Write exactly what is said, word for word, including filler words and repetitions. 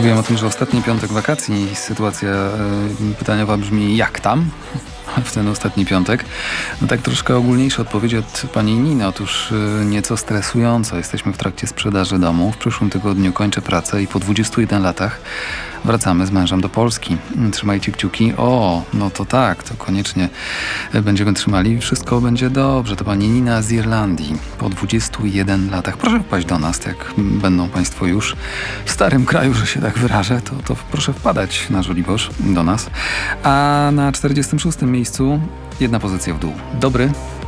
Mówiłem o tym, że ostatni piątek wakacji sytuacja y, pytaniowa brzmi jak tam? W ten ostatni piątek. No tak troszkę ogólniejsza odpowiedź od pani Niny. Otóż y, nieco stresująco. Jesteśmy w trakcie sprzedaży domu. W przyszłym tygodniu kończę pracę i po dwudziestu jeden latach wracamy z mężem do Polski. Trzymajcie kciuki. O, no to tak, to koniecznie będziemy trzymali. Wszystko będzie dobrze. To pani Nina z Irlandii. Po dwudziestu jeden latach. Proszę wpaść do nas, jak będą państwo już w starym kraju, że się tak wyrażę, to, to proszę wpadać na Żoliborz do nas. A na czterdziestym szóstym miejscu jedna pozycja w dół. Dobry.